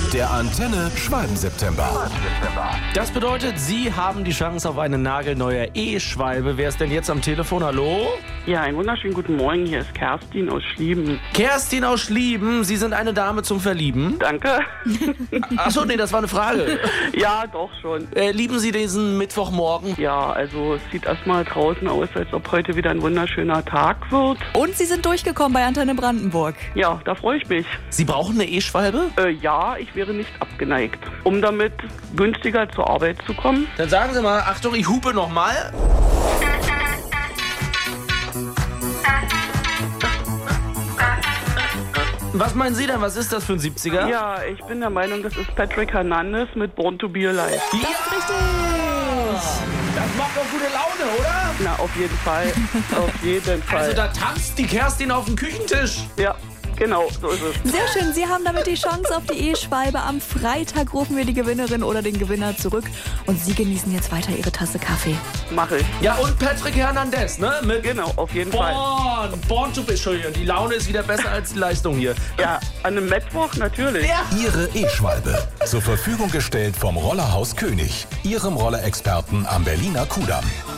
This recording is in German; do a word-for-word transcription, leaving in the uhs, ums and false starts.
Der Antenne Schwalben-September. Das bedeutet, Sie haben die Chance auf eine nagelneue E-Schwalbe. Wer ist denn jetzt am Telefon? Hallo? Ja, einen wunderschönen guten Morgen. Hier ist Kerstin aus Schlieben. Kerstin aus Schlieben, Sie sind eine Dame zum Verlieben? Danke. Achso, nee, das war eine Frage. Ja, doch schon. Äh, lieben Sie diesen Mittwochmorgen? Ja, also es sieht erstmal draußen aus, als ob heute wieder ein wunderschöner Tag wird. Und Sie sind durchgekommen bei Antenne Brandenburg. Ja, da freue ich mich. Sie brauchen eine E-Schwalbe? Äh, ja, ich wäre nicht abgeneigt, um damit günstiger zur Arbeit zu kommen. Dann sagen Sie mal, Achtung, ich hupe nochmal. Was meinen Sie denn? Was ist das für ein siebziger? Ja, ich bin der Meinung, das ist Patrick Hernandez mit Born to be Alive. Ja, richtig! Das macht doch gute Laune, oder? Na, auf jeden Fall. Auf jeden Fall. Also da tanzt die Kerstin auf dem Küchentisch. Ja, genau, so ist es. Sehr schön, Sie haben damit die Chance auf die E-Schwalbe. Am Freitag rufen wir die Gewinnerin oder den Gewinner zurück und Sie genießen jetzt weiter Ihre Tasse Kaffee. Mache ich. Ja, und Patrick Hernandez, ne? Mit Genau, auf jeden Fall. Born, Born to be. Entschuldigung, die Laune ist wieder besser als die Leistung hier. Ja, an einem Mittwoch natürlich. Ja. Ihre E-Schwalbe. Zur Verfügung gestellt vom Rollerhaus König. Ihrem Rollerexperten am Berliner Kudamm.